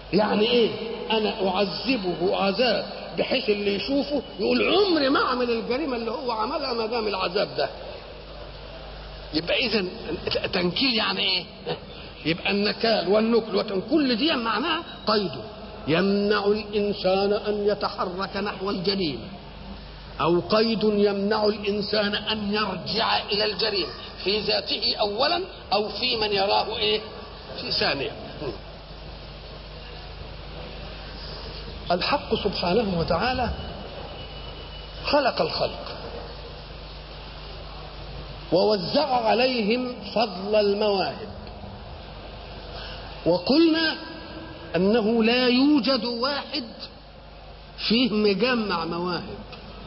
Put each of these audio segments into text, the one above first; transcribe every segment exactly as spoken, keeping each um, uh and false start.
يعني ايه؟ انا اعذبه عذاب بحيث اللي يشوفه يقول عمري ما اعمل الجريمه اللي هو عملها ما دام العذاب ده. يبقى اذا تنكيل يعني ايه؟ يبقى النكال والنكل وكل دي معناها قيده يمنع الانسان ان يتحرك نحو الجريمه، او قيد يمنع الانسان ان يرجع الى الجريمه في ذاته اولا او في من يراه ايه في ثانيه. الحق سبحانه وتعالى خلق الخلق ووزع عليهم فضل المواهب، وقلنا انه لا يوجد واحد فيه مجمع مواهب،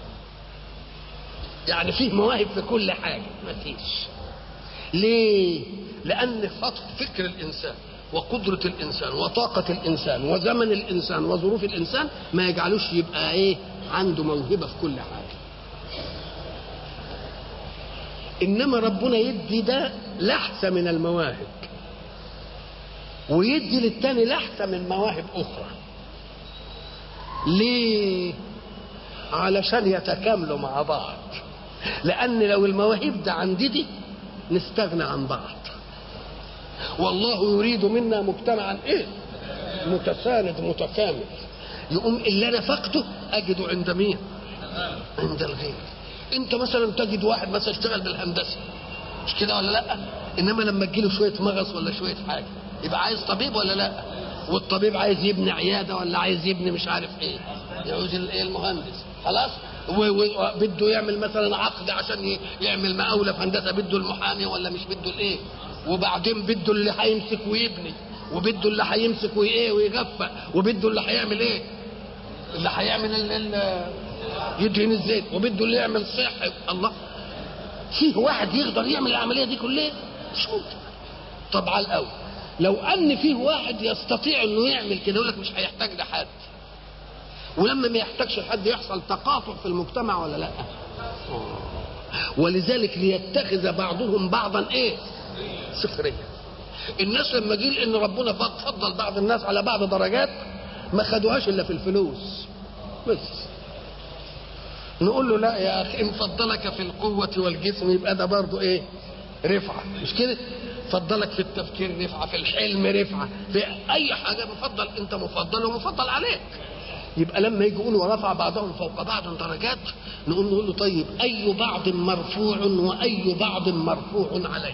يعني فيه مواهب في كل حاجه ما فيش. ليه؟ لان فكر الانسان وقدرة الإنسان وطاقة الإنسان وزمن الإنسان وظروف الإنسان ما يجعلوش يبقى إيه عنده موهبة في كل حاجة. إنما ربنا يدي ده لحظة من المواهب ويدي للتاني لحظة من مواهب أخرى. ليه؟ علشان يتكاملوا مع بعض، لأن لو المواهب ده عندي دي نستغنى عن بعض. والله يريد منا مجتمعا ايه متساند متكامل. يقوم اللي انا فقده اجده عند مين؟ عند الغير. انت مثلا تجد واحد مثلا اشتغل بالهندسه مش كده ولا لا؟ انما لما تجيله شويه مغص ولا شويه حاجه يبقى عايز طبيب ولا لا؟ والطبيب عايز يبني عياده ولا عايز يبني مش عارف ايه، يعوز الايه المهندس خلاص، وبده يعمل مثلا عقد عشان يعمل مقاوله في هندسه، بده المحامي ولا مش بده الايه، وبعدين بده اللي هيمسك ويبني، وبده اللي هيمسك وايه ويغفق، وبده اللي هيعمل ايه اللي هيعمل يدهن الزيت، وبده اللي يعمل صحي. الله، فيه واحد يقدر يعمل العمليه دي كلها؟ مش ممكن. طب على الاول لو ان فيه واحد يستطيع انه يعمل كده يقول لك مش هيحتاج لحد، ولما ما يحتاجش لحد يحصل تقاطع في المجتمع ولا لا؟ ولذلك ليتخذ بعضهم بعضا ايه سخريه. الناس لما جيل ان ربنا فضل بعض الناس على بعض درجات ما خدوهاش الا في الفلوس بس. نقول له لا يا اخي ان فضلك في القوه والجسم يبقى ده برضه ايه رفعه، مش كده؟ فضلك في التفكير رفعه، في الحلم رفعه، في اي حاجه مفضل، انت مفضل ومفضل عليك. يبقى لما يجي يقولوا ورفع بعضهم فوق بعض درجات نقول نقول له طيب اي بعض مرفوع واي بعض مرفوع عليه.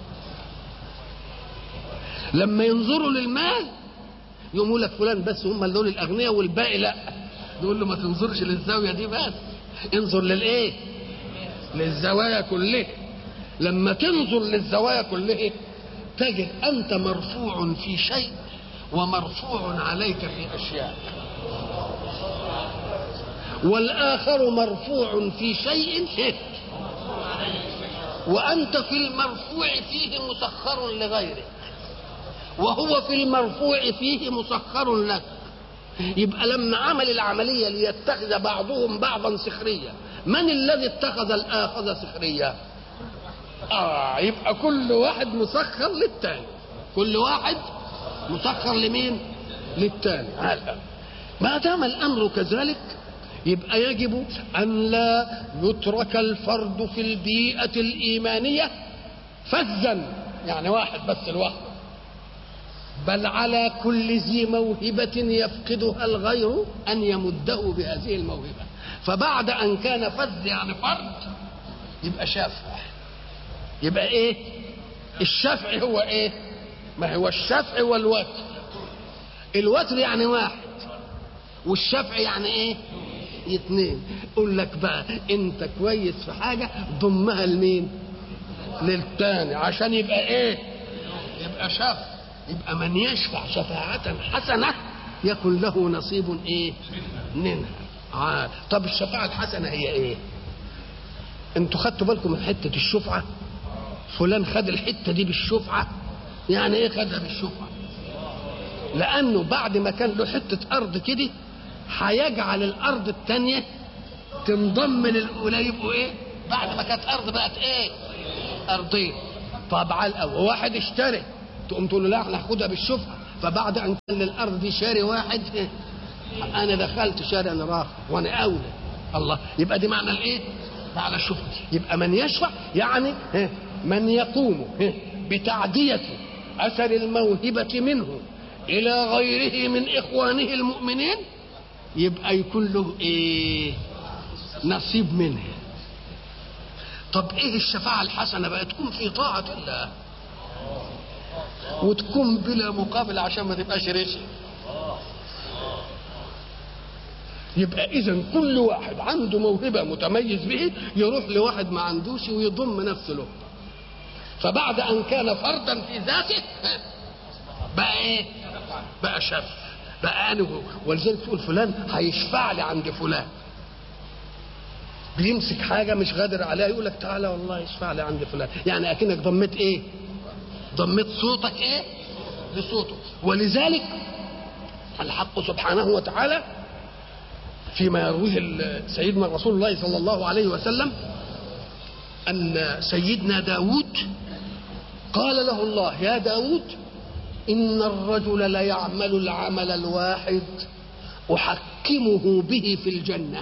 لما ينظروا للمال يقولوا لك فلان بس هم دول الاغنياء والباقي لا، نقول له ما تنظرش للزاويه دي بس، انظر للايه للزوايا كلها. لما تنظر للزوايا كلها تجد انت مرفوع في شيء ومرفوع عليك في اشياء، والاخر مرفوع في شيء وانت في المرفوع فيه مسخر لغيرك وهو في المرفوع فيه مسخر لك. يبقى لما عمل العملية ليتخذ بعضهم بعضا سخرية، من الذي اتخذ الآخذ سخرية؟ آه يبقى كل واحد مسخر للتاني، كل واحد مسخر لمين؟ للتاني. ما دام الأمر كذلك يبقى يجب أن لا يترك الفرد في البيئة الإيمانية فزا، يعني واحد بس لوحده، بل على كل ذي موهبة يفقدها الغير أن يمده بهذه الموهبة. فبعد أن كان فز يعني فرد يبقى شافع. يبقى إيه الشفع؟ هو إيه؟ ما هو الشفع والوتر. الوتر يعني واحد والشفع يعني إيه؟ اثنين. قول لك بقى أنت كويس في حاجة ضمها لمين؟ للتاني عشان يبقى إيه؟ يبقى شفع. يبقى من يشفع شفاعة حسنة يكن له نصيب ايه منها. آه. طب الشفاعة الحسنة هي ايه؟ انتوا خدتوا بالكم من حتة الشفعة؟ فلان خد الحتة دي بالشفعة. يعني ايه خدها بالشفعة؟ لانه بعد ما كان له حتة ارض كده هيجعل الارض التانية تنضم للاولى يبقوا ايه؟ بعد ما كانت ارض بقت ايه؟ ارضين. طبعا الاول واحد اشتري تقوم تقول له لا احنا هاخدها بالشفعه، فبعد ان كان للارض دي شاري واحد انا دخلت شاري انا راخر وانا اولى. الله، يبقى دي معنى الايه؟ معنى شوف، يبقى من يشفع يعني من يقوم بتعدية اثر الموهبة منه الى غيره من اخوانه المؤمنين، يبقى يكون له ايه؟ نصيب منه. طب ايه الشفاعة الحسنة بقى؟ تكون في طاعة الله وتكون بلا مقابل عشان ما تبقاش رشي. يبقى اذا كل واحد عنده موهبة متميز به يروح لواحد ما عندوش ويضم نفسه له، فبعد ان كان فردا في ذاته بقى ايه؟ بقى شف، بقى انا. ولذلك تقول فلان هيشفع لي عند فلان، بيمسك حاجه مش قادر عليها يقول لك تعالى والله يشفع لي عند فلان، يعني اكنك ضميت ايه؟ ضميت صوتك ايه؟ لصوته. ولذلك الحق سبحانه وتعالى فيما يرويه سيدنا رسول الله صلى الله عليه وسلم ان سيدنا داود قال له الله: يا داود إن الرجل ليعمل العمل الواحد أحكمه به في الجنة.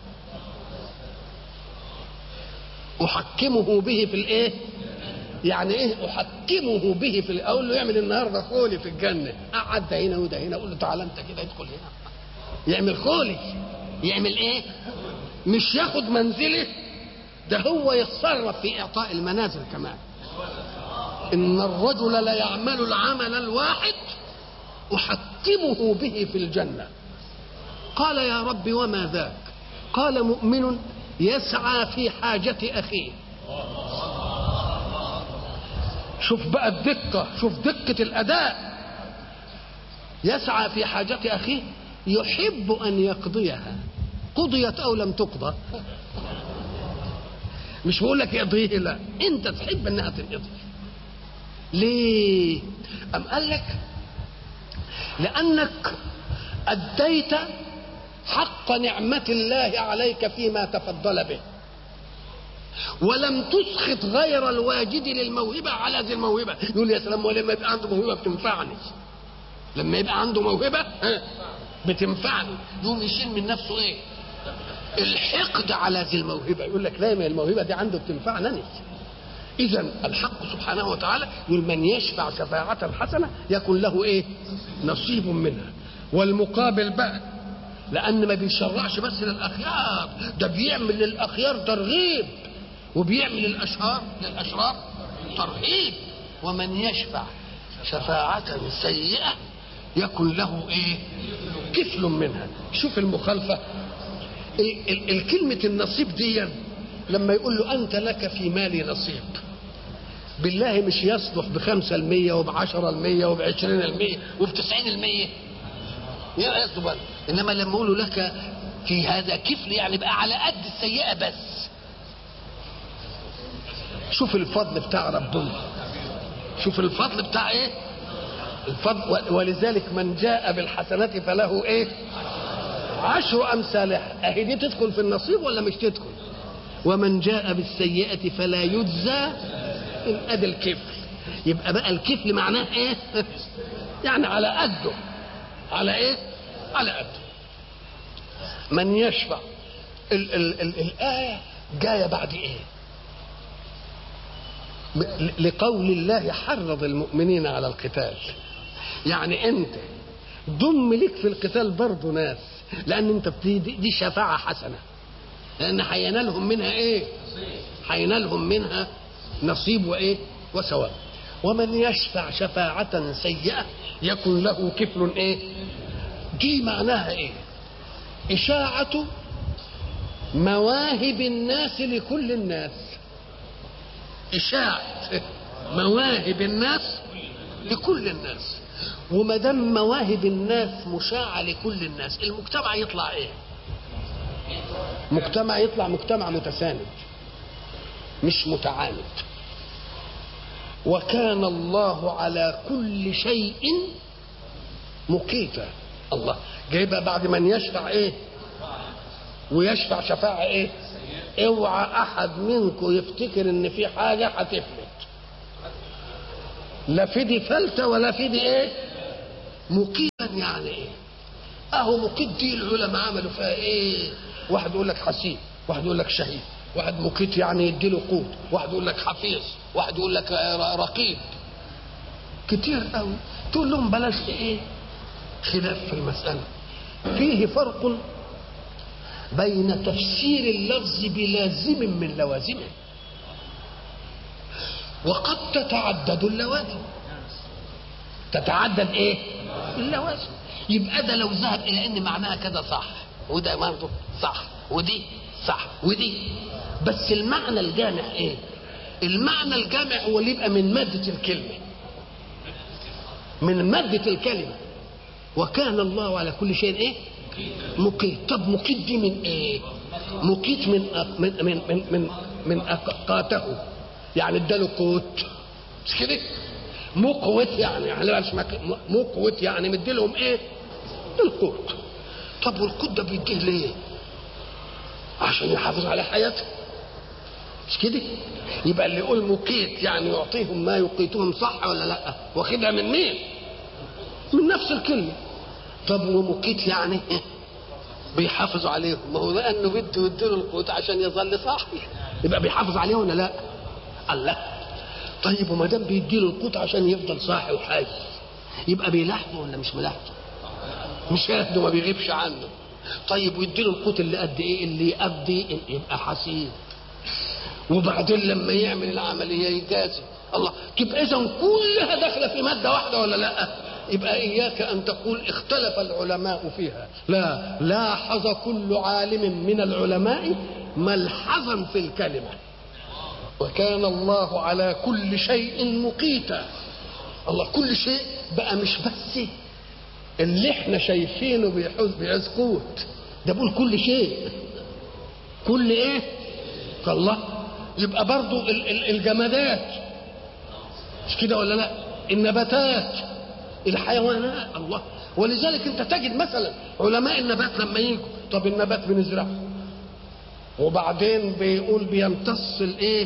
أحكمه به في الإيه؟ يعني إيه أحكمه به في؟ أقول له يعمل النهاردة خولي في الجنة، أقعد هنا وده هنا، أقول له تعالى أنت كده ادخل هنا، يعمل خولي. يعمل إيه؟ مش ياخد منزله، ده هو يتصرف في إعطاء المنازل كمان. إن الرجل ليعمل العمل الواحد أحكمه به في الجنة. قال يا رب وما ذاك؟ قال مؤمن يسعى في حاجة أخيه. شوف بقى الدقة، شوف دقة الأداء. يسعى في حاجة أخيه يحب أن يقضيها، قضيت أو لم تقضى. مش بقول لك يقضيه، لا، أنت تحب أنها تنقضي. ليه؟ أم قال لك لأنك أديت حق نعمة الله عليك فيما تفضل به، ولم تسخط غير الواجد للموهبة على ذي الموهبة. يقول يا سلام، ولما يبقى عنده موهبة بتنفعني، لما يبقى عنده موهبة بتنفعني، يقوم يشيل من نفسه ايه؟ الحقد على ذي الموهبة. يقول لك لا، ما الموهبة دي عنده بتنفعني. إذا الحق سبحانه وتعالى يقول من يشفع شفاعة حسنة يكون له إيه؟ نصيب منها. والمقابل بقى، لأن ما بيشرعش بس للأخيار، ده بيعمل للأخيار ترغيب، وبيعمل للأشرار للأشرار ترهيب. ومن يشفع شفاعة سيئة يكون له إيه؟ كفل منها. شوف المخالفة. الكلمة النصيب دي لما يقول له أنت لك في مالي نصيب، بالله مش يصلح بخمسة المية وبعشرة المية وبعشرين المية وبتسعين المية، يصلح. إنما لما يقول له لك في هذا كفل، يعني بقى على قد السيئة بس. شوف الفضل بتاع ربنا، شوف الفضل بتاع ايه؟ الفضل. ولذلك من جاء بالحسنات فله ايه؟ عشر أمثالها. أهي دي تدخل في النصيب ولا مش تدخل؟ ومن جاء بالسيئة فلا يجزى إن أدى الكفل. يبقى بقى الكفل معناه إيه؟ يعني على قده، على إيه؟ على قده. من يشفع. ال ال ال الآية جاية بعد إيه؟ لقول الله حرض المؤمنين على القتال. يعني أنت ضم لك في القتال برضه ناس، لأن أنت بتدي دي شفاعة حسنة، لأن هينالهم منها إيه؟ هينالهم منها نصيب وإيه؟ وثواب. ومن يشفع شفاعة سيئة يكن له كفل إيه؟ دي معناها إيه؟ إشاعة مواهب الناس لكل الناس. إشاعة مواهب الناس لكل الناس. وما دام مواهب الناس مشاعة لكل الناس، المجتمع يطلع إيه؟ مجتمع يطلع مجتمع متساند مش متعاند. وكان الله على كل شيء مقيتا. الله جايبها بعد من يشفع ايه؟ ويشفع شفاعة ايه؟ اوعى احد منكم يفتكر ان في حاجة هتفلت، لا في دي فلتة ولا في دي ايه؟ مقيتا يعني ايه؟ اهو مقيت دي العلماء عملوا فيها ايه؟ واحد يقول لك حسيب، واحد يقول لك شهيد، واحد مقيت يعني يديله قوت، واحد يقول لك حفيظ، واحد يقول لك رقيب، كتير قوي. تقول لهم بلاش ايه؟ خلاف في المسألة. فيه فرق بين تفسير اللفظ بلازم من لوازمه، وقد تتعدد اللوازم. تتعدد ايه؟ اللوازم. يبقى ده لو ذهب الى ان معناها كذا صح، وده برضه صح، ودي صح، ودي، بس المعنى الجامع ايه؟ المعنى الجامع هو اللي يبقى من مادة الكلمة، من مادة الكلمة. وكان الله على كل شيء ايه؟ مقيت. طب مقيت دي من ايه؟ مقيت من أق... من من من من, من أقاته، يعني اداله قوت، مش كده؟ مقوت يعني يعني مقوت يعني مديلهم ايه؟ القوت. طب والقوت ده بيديه ليه؟ عشان يحافظ على حياته، مش كده؟ يبقى اللي يقول مقيت يعني يعطيهم ما يقيتهم، صح ولا لا؟ واخدها من مين؟ من نفس الكلمه. طب ومقيت يعني بيحافظ عليهم، ما هو لانه بده يديله القوت عشان يظل صاحي، يبقى بيحافظ عليه ولا لا؟ الله. طيب وما دام بيديله القوت عشان يفضل صاحي وحي، يبقى بيلاحظه ولا مش ملاحظه؟ مش ياخده، ما بيغيبش عنه. طيب ويديله القوت اللي قد ايه؟ اللي يقضي، يبقى حسيب. وبعدين لما يعمل العمليه يجازي الله. تبقى اذا كلها داخله في ماده واحده ولا لا؟ يبقى اياك ان تقول اختلف العلماء فيها، لا، لاحظ كل عالم من العلماء ملحظا في الكلمه. وكان الله على كل شيء مقيتا. الله كل شيء بقى، مش بس اللي احنا شايفينه بيحوز بيعز قوت، ده بقول كل شيء. كل ايه؟ الله. يبقى برضو الجمادات، مش كده ولا لا؟ النباتات، الحيوانات، الله. ولذلك انت تجد مثلا علماء النبات لما يجوا، طب النبات بنزرعه وبعدين بيقول بيمتص الايه؟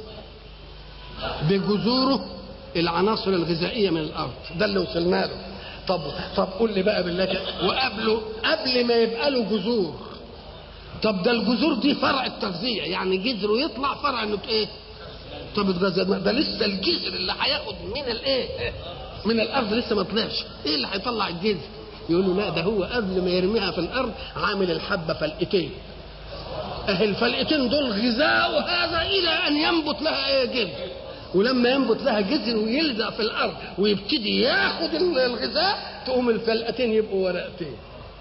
بجذوره العناصر الغذائيه من الارض، ده اللي وصلنا له. طب طب قول لي بقى بالله، وقبله قبل ما يبقى له جذور، طب ده الجذور دي فرع التغذيه، يعني جذره يطلع فرع انه ايه؟ طب يتغذى، ده لسه الجذر اللي هياخد من الايه؟ من الارض لسه ما طلعش. ايه اللي هيطلع الجذر؟ يقولوا لا، ده هو قبل ما يرميها في الارض عامل الحبه فلقتين، اهي الفلقتين دول غذاء هذا الى ان ينبت لها ايه؟ جذر. ولما ينبت لها جذر ويلزق في الارض ويبتدي ياخد الغذاء، تقوم الفلقتين يبقوا ورقتين.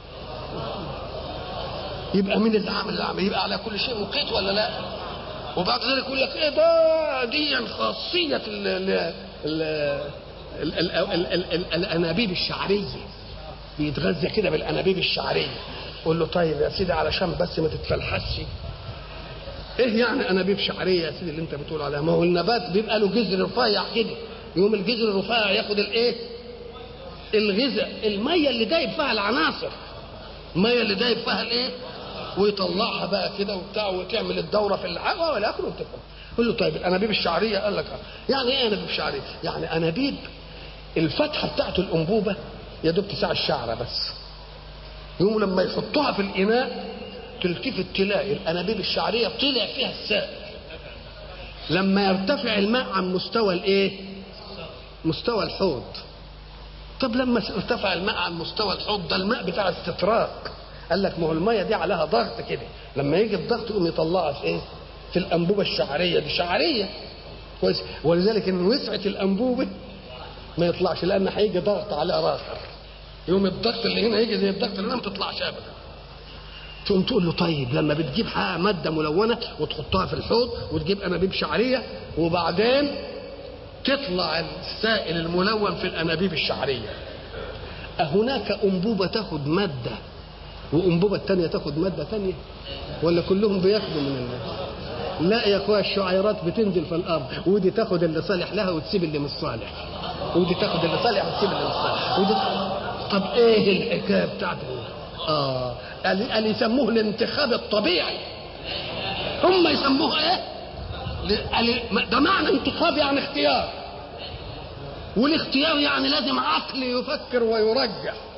يبقى مين اللي عامل العمل؟ يبقى على كل شيء مقيت ولا لا؟ وبعد ذلك يقول لك ايه ده؟ دي خاصيه ال ال ال الانابيب الشعريه، بيتغذى كده بالانابيب الشعريه. قول له طيب يا سيدي علشان بس ما تتفلحش، ايه يعني انابيب شعريه يا سيدي اللي انت بتقول عليها؟ ما هو النبات بيبقى له جذر رفيع كده، يقوم الجذر الرفيع ياخد الايه؟ الغذاء، الميه اللي دايب فيها العناصر، الميه اللي دايب فيها الايه؟ ويطلعها بقى كده وبتاع، وتعمل الدوره في الهواء والى اخره. قول له طيب الانابيب الشعريه، قال لك يعني ايه انابيب شعريه؟ يعني انابيب الفتحه بتاعت الانبوبه يا دوب تسع الشعره بس، يوم لما يحطوها في الاناء تلتفت تلاقي الانابيب الشعريه طلع فيها السائل. لما يرتفع الماء عن مستوى الايه؟ مستوى الحوض. طب لما ارتفع الماء عن مستوى الحوض، ده الماء بتاع استطراق، قال لك ما هو الميه دي عليها ضغط كده، لما يجي الضغط يقوم يطلعها في ايه؟ في الانبوبه الشعريه دي، شعريه كويس. ولذلك ان وسعت الانبوبه ما يطلعش، لان هيجي ضغط على اخر، يوم الضغط اللي هنا يجي زي الضغط اللي هنا ما تطلعش ابدا. تقوم تقول له طيب لما بتجيب ماده ملونه وتحطها في الحوض وتجيب انابيب شعريه وبعدين تطلع السائل الملون في الانابيب الشعريه، أهناك انبوبه تاخد ماده وانبوبه الثانيه تاخد ماده ثانيه؟ ولا كلهم بياخدوا من الناس؟ لا يا اخويا، الشعيرات بتنزل في الارض، ودي تاخد اللي صالح لها وتسيب اللي مش صالح، ودي تاخد اللي صالح وتسيب اللي مش صالح، ودي. طب ايه الحكايه بتاعته؟ اه قال يسموه الانتخاب الطبيعي. هم يسموه ايه؟ ده معنى انتخاب يعني اختيار. والاختيار يعني لازم عقل يفكر ويرجح.